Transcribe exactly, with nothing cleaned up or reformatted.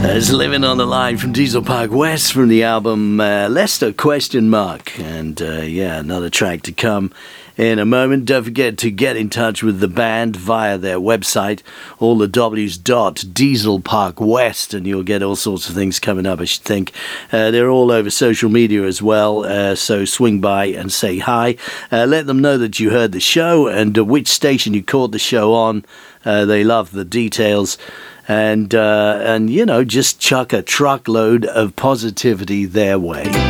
There's Living on the Line from Diesel Park West from the album uh, Leicester question mark. And uh, yeah, another track to come in a moment. Don't forget to get in touch with the band via their website, all the W's dot Diesel Park West, and you'll get all sorts of things coming up, I should think. Uh, they're all over social media as well, uh, so swing by and say hi. Uh, let them know that you heard the show and uh, which station you caught the show on. Uh, they love the details. And, uh, and, you know, just chuck a truckload of positivity their way.